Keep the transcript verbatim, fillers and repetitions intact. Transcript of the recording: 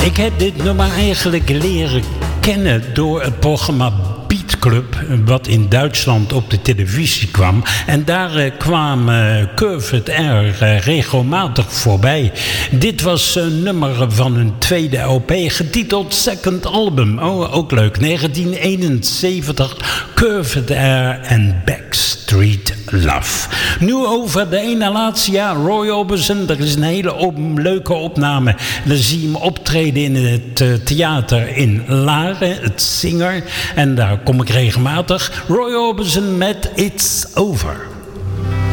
Ik heb dit nummer eigenlijk leren kennen door het programma Beat Club, wat in Duitsland op de televisie kwam. En daar uh, kwam uh, Curved Air uh, regelmatig voorbij. Dit was een nummer van hun tweede L P, getiteld Second Album. Oh, ook leuk. negentien eenenzeventig, Curved Air en Backstreet Love. Nu over de ene laatste jaar, Roy Orbison. Er is een hele op, leuke opname. Dan zie je hem optreden in het uh, theater in Laren, het Singer. En daar kom ik regelmatig. Roy Orbison met It's Over.